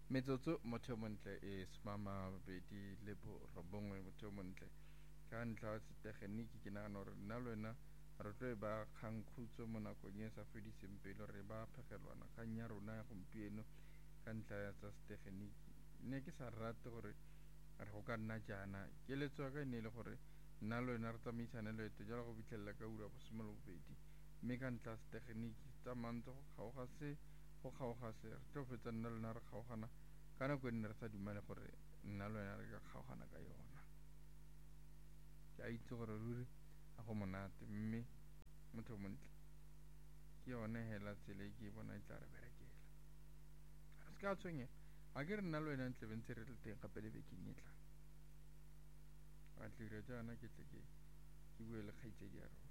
metsotso motho yo montle e somamabedi le borobongwe motho yo montle ka ntlha ya setegeniki ke nagana gore nna le wena re tlo e ba kgangkhutso mo nakong e sa fediseng pelo re ba phegelwana kgang ya rona ya gompieno ka ntlha ya tsa setegeniki. Ne ke sa rate gore re go ka nna jaana keletso ya ka e ne e le gore nna le wena re tsamaisane loeto jalo go fitlhelela ka ura bosome le bobedi mme ka ntlha ya setegeniki tsamayntse go kgaoga se re tlo fetsa nna le wena re kgaogana ka nako e nne re sa dumele gore nna le wena re ka kgaogana ka yona. Ke a itse gore ruri a go monate mme motho montle ke yone hela tsela e ke e bona e tla re berekela. A se ka tshwenyega a ke re nna le wena ntle be ntse re le teng gape le bekeng e tlang a tlira jaana ke tle ke bue le kgaitsedi ya rona.